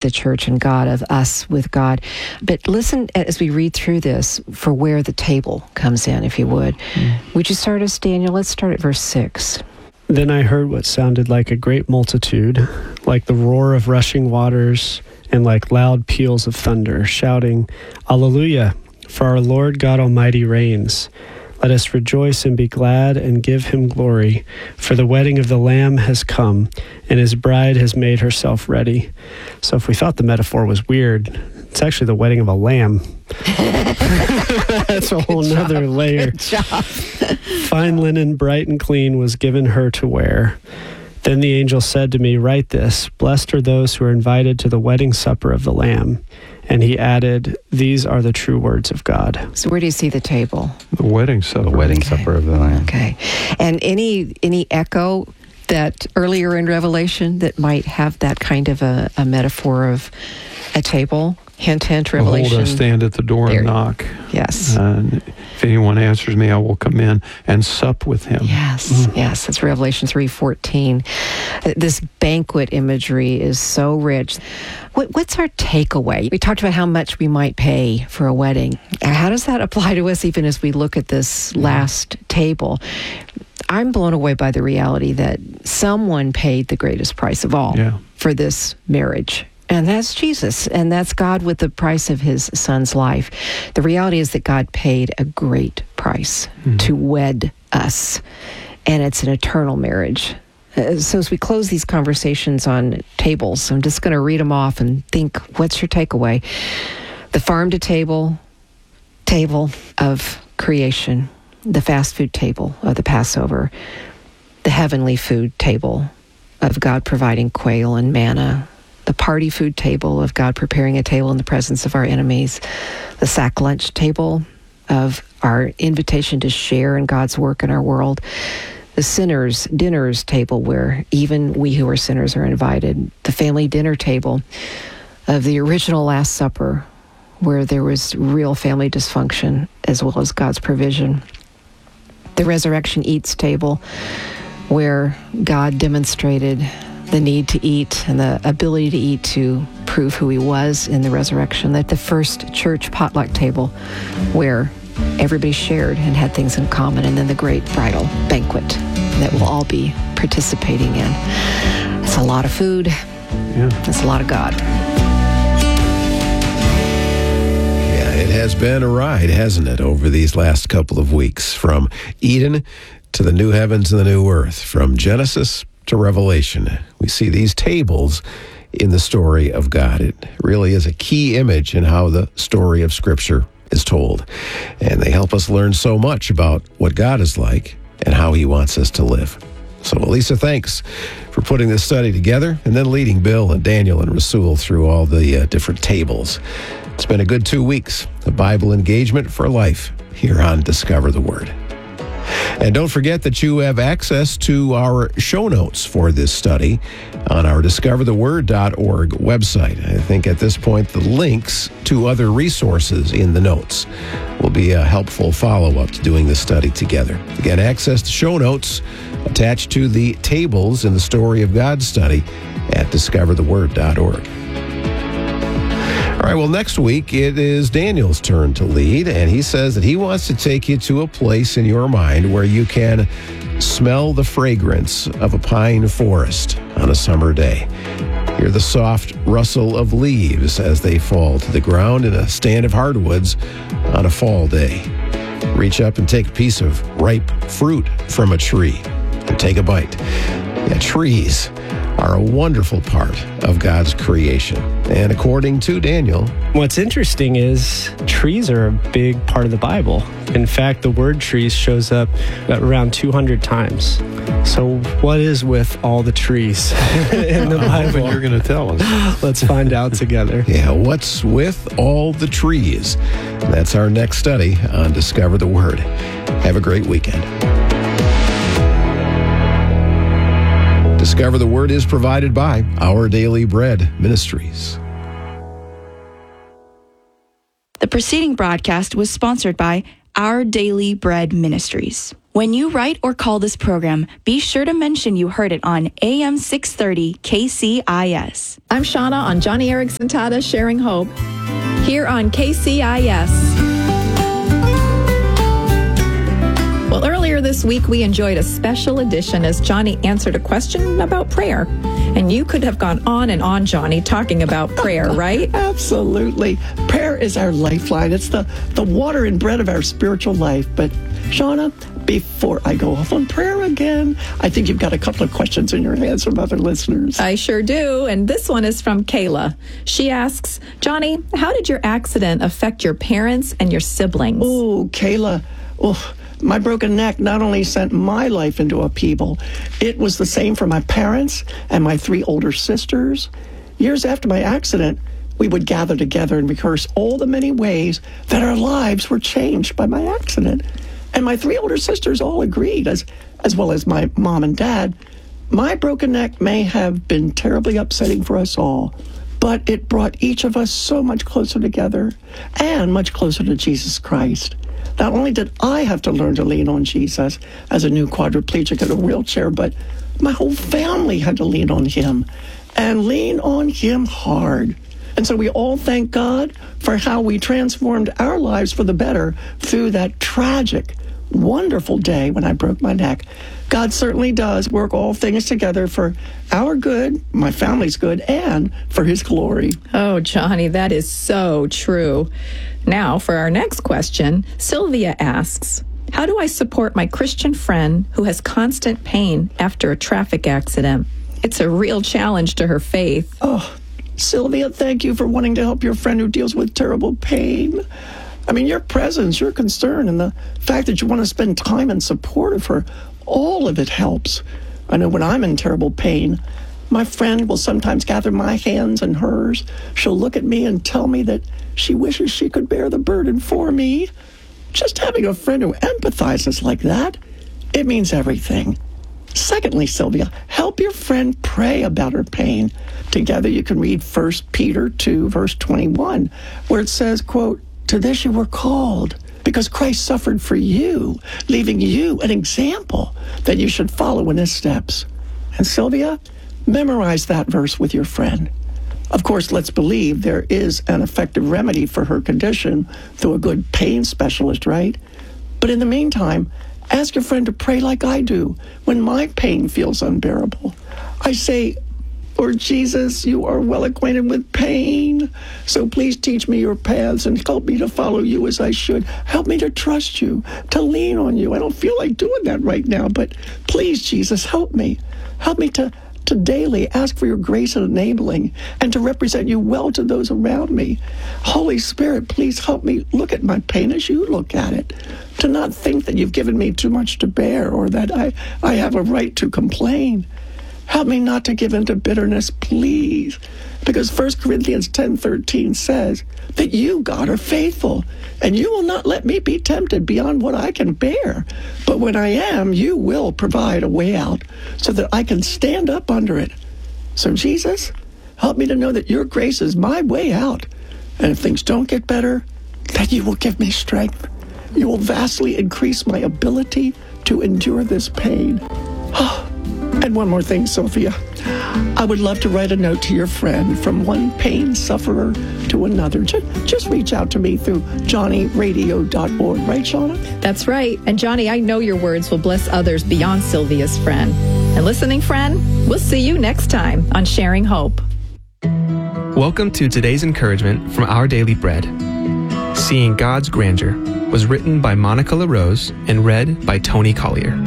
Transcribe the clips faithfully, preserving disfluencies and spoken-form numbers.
the church and God, of us with God. But listen as we read through this for where the table comes in, if you would. Mm. Would you start us, Daniel? Let's start at verse six. Then I heard what sounded like a great multitude, like the roar of rushing waters and like loud peals of thunder, shouting, Alleluia, for our Lord God Almighty reigns. Let us rejoice and be glad and give him glory, for the wedding of the Lamb has come, and his bride has made herself ready. So if we thought the metaphor was weird, it's actually the wedding of a lamb. That's a whole Good nother job. layer. Good job. Fine linen, bright and clean, was given her to wear. Then the angel said to me, Write this, blessed are those who are invited to the wedding supper of the Lamb. And he added, These are the true words of God. So where do you see the table? The wedding supper. The wedding Okay. supper of the Lamb. Okay. And any any echo that earlier in Revelation that might have that kind of a, a metaphor of a table? Hint, hint, Revelation. Behold, I stand at the door There. and knock. Yes. And if anyone answers me, I will come in and sup with him. Yes, Mm. yes, that's Revelation three fourteen. Uh, This banquet imagery is so rich. What, what's our takeaway? We talked about how much we might pay for a wedding. How does that apply to us even as we look at this last table? I'm blown away by the reality that someone paid the greatest price of all Yeah. for this marriage. And that's Jesus, and that's God with the price of his son's life. The reality is that God paid a great price mm-hmm. to wed us, and it's an eternal marriage. Uh, so as we close these conversations on tables, I'm just going to read them off and think, what's your takeaway? The farm-to-table table of creation, the fast food table of the Passover, the heavenly food table of God providing quail and manna, the party food table of God preparing a table in the presence of our enemies, the sack lunch table of our invitation to share in God's work in our world, the sinners' dinners table where even we who are sinners are invited, the family dinner table of the original Last Supper where there was real family dysfunction as well as God's provision, the resurrection eats table where God demonstrated the need to eat and the ability to eat to prove who he was in the resurrection, that the first church potluck table where everybody shared and had things in common, and then the great bridal banquet that we'll all be participating in. It's a lot of food. Yeah. It's a lot of God. Yeah, it has been a ride, hasn't it, over these last couple of weeks, from Eden to the new heavens and the new earth, from Genesis to Revelation. We see these tables in the story of God. It really is a key image in how the story of Scripture is told. And they help us learn so much about what God is like and how he wants us to live. So, Elisa, thanks for putting this study together and then leading Bill and Daniel and Rasul through all the uh, different tables. It's been a good two weeks, a Bible engagement for life here on Discover the Word. And don't forget that you have access to our show notes for this study on our discover the word dot org website. I think at this point, the links to other resources in the notes will be a helpful follow-up to doing this study together. Again, access to show notes attached to the tables in the Story of God study at discover the word dot org. All right, well, next week it is Daniel's turn to lead, and he says that he wants to take you to a place in your mind where you can smell the fragrance of a pine forest on a summer day. Hear the soft rustle of leaves as they fall to the ground in a stand of hardwoods on a fall day. Reach up and take a piece of ripe fruit from a tree and take a bite. Yeah, trees are a wonderful part of God's creation. And according to Daniel, What's interesting is trees are a big part of the Bible. In fact, the word trees shows up around two hundred times. So what is with all the trees in the I'm hoping Bible? you're going to tell us. Let's find out together. yeah, what's with all the trees? That's our next study on Discover the Word. Have a great weekend. Discover the Word is provided by Our Daily Bread Ministries. The preceding broadcast was sponsored by Our Daily Bread Ministries. When you write or call this program, be sure to mention you heard it on A M six thirty K C I S. I'm Shauna on Johnny Erickson Tata Sharing Hope here on K C I S. Well, earlier this week, we enjoyed a special edition as Johnny answered a question about prayer. And you could have gone on and on, Johnny, talking about prayer, right? Absolutely. Prayer is our lifeline. It's the, the water and bread of our spiritual life. But, Shauna, before I go off on prayer again, I think you've got a couple of questions in your hands from other listeners. I sure do. And this one is from Kayla. She asks, Johnny, how did your accident affect your parents and your siblings? Oh, Kayla. Oh, my broken neck not only sent my life into upheaval, it was the same for my parents and my three older sisters. Years after my accident, we would gather together and rehearse all the many ways that our lives were changed by my accident. And my three older sisters all agreed, as, as well as my mom and dad, my broken neck may have been terribly upsetting for us all, but it brought each of us so much closer together and much closer to Jesus Christ. Not only did I have to learn to lean on Jesus as a new quadriplegic in a wheelchair, but my whole family had to lean on him and lean on him hard. And so we all thank God for how we transformed our lives for the better through that tragic, wonderful day when I broke my neck. God certainly does work all things together for our good, my family's good, and for his glory. Oh, Johnny, that is so true. Now, for our next question, Sylvia asks, how do I support my Christian friend who has constant pain after a traffic accident? It's a real challenge to her faith. Oh, Sylvia, thank you for wanting to help your friend who deals with terrible pain. I mean, your presence, your concern, and the fact that you want to spend time in support of her, all of it helps. I know when I'm in terrible pain, my friend will sometimes gather my hands and hers. She'll look at me and tell me that she wishes she could bear the burden for me. Just having a friend who empathizes like that, it means everything. Secondly, Sylvia, help your friend pray about her pain. Together you can read First Peter two, verse twenty-one, where it says, quote, "To this you were called, because Christ suffered for you, leaving you an example that you should follow in his steps." And Sylvia, memorize that verse with your friend. Of course, let's believe there is an effective remedy for her condition through a good pain specialist, right? But in the meantime, ask your friend to pray like I do when my pain feels unbearable. I say, Lord Jesus, you are well acquainted with pain, so please teach me your paths and help me to follow you as I should. Help me to trust you, to lean on you. I don't feel like doing that right now, but please, Jesus, help me. Help me to, to daily ask for your grace and enabling and to represent you well to those around me. Holy Spirit, please help me look at my pain as you look at it, to not think that you've given me too much to bear or that I, I have a right to complain. Help me not to give in to bitterness, please, because First Corinthians ten thirteen says that you, God, are faithful, and you will not let me be tempted beyond what I can bear. But when I am, you will provide a way out so that I can stand up under it. So, Jesus, help me to know that your grace is my way out, and if things don't get better, that you will give me strength. You will vastly increase my ability to endure this pain. Oh, and one more thing, Sophia. I would love to write a note to your friend from one pain sufferer to another. Just, just reach out to me through johnny radio dot org. Right, Shauna? That's right. And Johnny, I know your words will bless others beyond Sylvia's friend. And listening friend, we'll see you next time on Sharing Hope. Welcome to today's encouragement from Our Daily Bread. Seeing God's Grandeur was written by Monica LaRose and read by Tony Collier.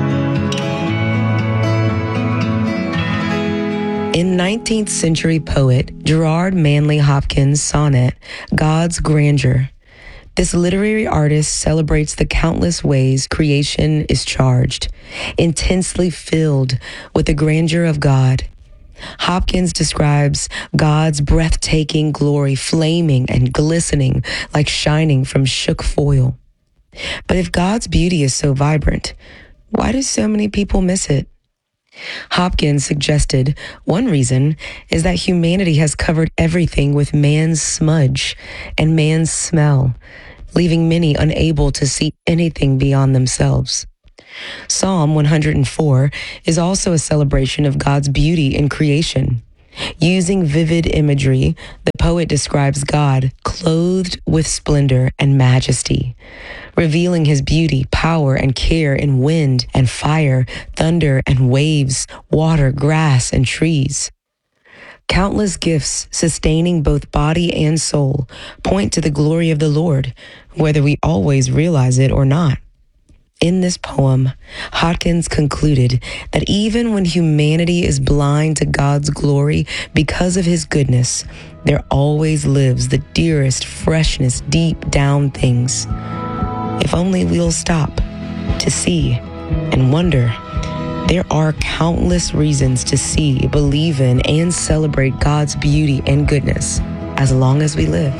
In nineteenth century poet Gerard Manley Hopkins' sonnet, God's Grandeur, this literary artist celebrates the countless ways creation is charged, intensely filled with the grandeur of God. Hopkins describes God's breathtaking glory flaming and glistening like shining from shook foil. But if God's beauty is so vibrant, why do so many people miss it? Hopkins suggested one reason is that humanity has covered everything with man's smudge and man's smell, leaving many unable to see anything beyond themselves. Psalm one hundred four is also a celebration of God's beauty in creation. Using vivid imagery, the poet describes God clothed with splendor and majesty, revealing his beauty, power, and care in wind and fire, thunder and waves, water, grass, and trees. Countless gifts sustaining both body and soul point to the glory of the Lord, whether we always realize it or not. In this poem, Hopkins concluded that even when humanity is blind to God's glory because of his goodness, there always lives the dearest freshness deep down things. If only we'll stop to see and wonder, there are countless reasons to see, believe in, and celebrate God's beauty and goodness as long as we live.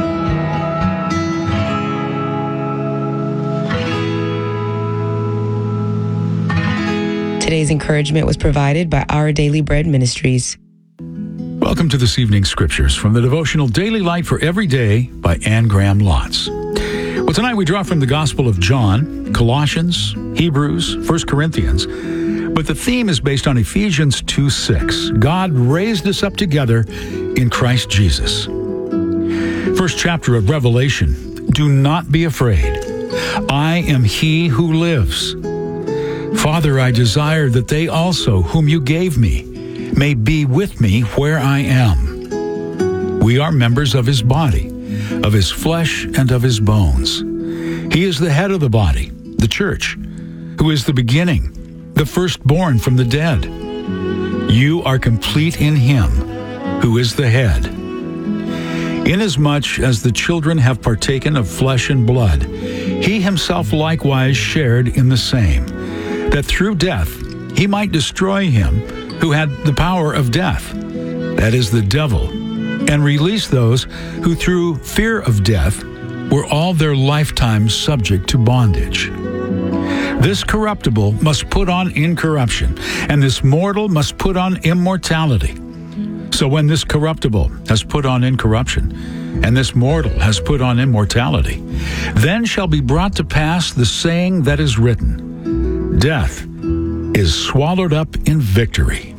Today's encouragement was provided by Our Daily Bread Ministries. Welcome to this evening's scriptures from the devotional Daily Light for Every Day by Anne Graham Lotz. Well, tonight we draw from the Gospel of John, Colossians, Hebrews, First Corinthians, but the theme is based on Ephesians two six. God raised us up together in Christ Jesus. First chapter of Revelation. Do not be afraid. I am he who lives. Father, I desire that they also, whom you gave me, may be with me where I am. We are members of his body, of his flesh and of his bones. He is the head of the body, the church, who is the beginning, the firstborn from the dead. You are complete in him, who is the head. Inasmuch as the children have partaken of flesh and blood, he himself likewise shared in the same, that through death he might destroy him who had the power of death, that is the devil, and release those who through fear of death were all their lifetime subject to bondage. This corruptible must put on incorruption, and this mortal must put on immortality. So when this corruptible has put on incorruption, and this mortal has put on immortality, then shall be brought to pass the saying that is written, Death is swallowed up in victory.